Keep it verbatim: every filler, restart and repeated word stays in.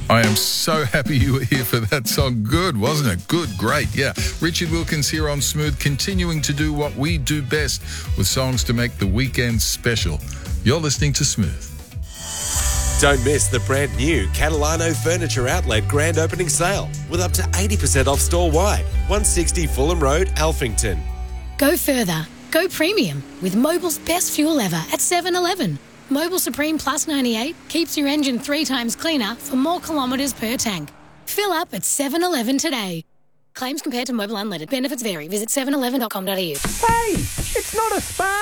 I am so happy you were here for that song. Good, wasn't it? Good, great, yeah. Richard Wilkins here on Smooth, continuing to do what we do best with songs to make the weekend special. You're listening to Smooth. Don't miss the brand new Catalano Furniture Outlet grand opening sale with up to eighty percent off store-wide. one sixty Fulham Road, Alphington. Go further. Go premium with Mobil's best fuel ever at seven eleven. Mobil Supreme Plus ninety-eight keeps your engine three times cleaner for more kilometres per tank. Fill up at seven eleven today. Claims compared to Mobil Unleaded. Benefits vary. Visit seven eleven dot com dot a u. Hey, it's not a spa.